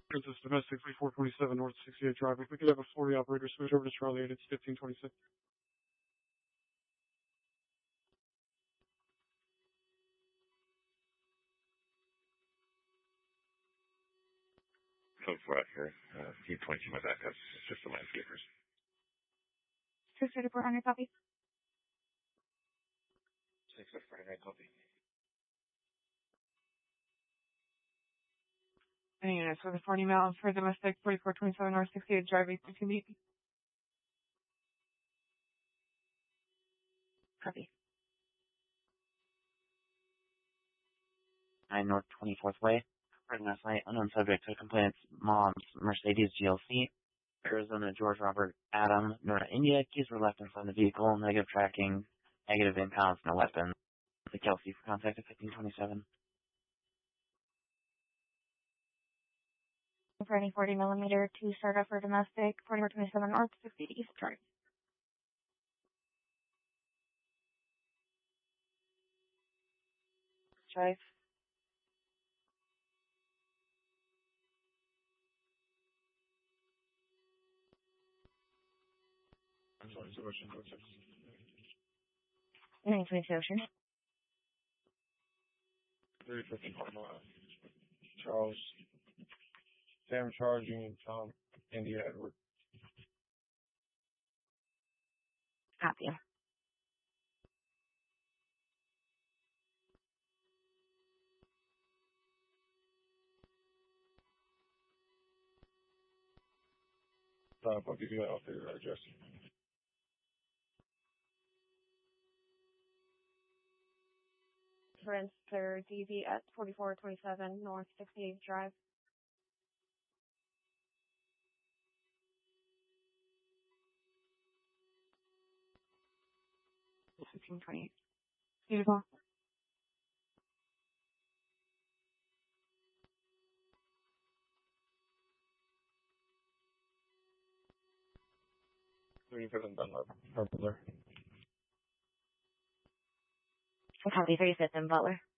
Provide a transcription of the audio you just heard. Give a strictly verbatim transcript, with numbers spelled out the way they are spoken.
Princess Domestic thirty-four twenty-seven North sixty-eight Drive. If we could have a forty operator switch over to Charlie eight, it's fifteen twenty-six. So flat here. Uh, Team twenty-two, my backup. It's just the landscapers. six thirty-four hundred, copy. six thirty-four hundred, copy. Any units with a forty miles for domestic forty-four twenty-seven North sixty-eight Drive, eight two eight. Copy. nine North twenty-fourth Way. Right last night, unknown subject to complainant's mom's Mercedes G L C. Arizona George Robert Adam, Nora India. Keys were left inside the vehicle. Negative tracking. Negative impounds, no weapon. The Kelsey for contact at fifteen twenty-seven. For any forty millimeter to start up for domestic forty-four twenty-seven North sixty-eight East Drive. Drive. I'm sorry, so Ocean, Ocean. nine twenty-two Ocean. three fifty Parma. Charles. Sam Charging, Tom, India Edward. Copy. Stop, I'll give you that off your address. Prince Claire D V at forty-four twenty-seven North sixty-eight Drive. fifteen twenty-eight. Beautiful. thirty-fifth Dunlop, Butler. Copy, thirty-fifth and Butler.